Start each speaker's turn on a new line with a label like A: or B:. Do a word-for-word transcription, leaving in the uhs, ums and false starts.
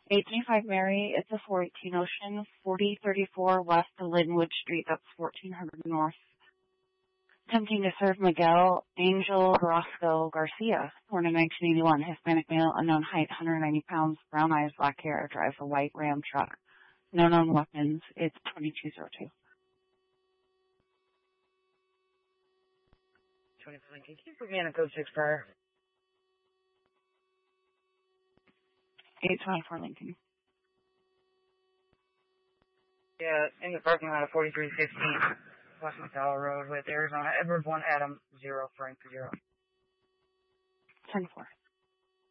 A: eight twenty-five Mary, it's a four eighteen Ocean, forty thirty-four West Linwood Street, that's fourteen hundred North. Attempting to serve Miguel Angel Carrasco Garcia, born in nineteen eighty-one, Hispanic male, unknown height, one hundred ninety pounds, brown eyes, black hair, drives a white Ram truck. No known weapons. It's twenty-two oh two.
B: twenty-four Lincoln, can you put me in a code six prior?
A: eight twenty-four Lincoln.
B: Yeah, in the parking lot of forty-three fifteen West McDowell Road with Arizona, Edward one Adam zero Frank zero.
A: ten four.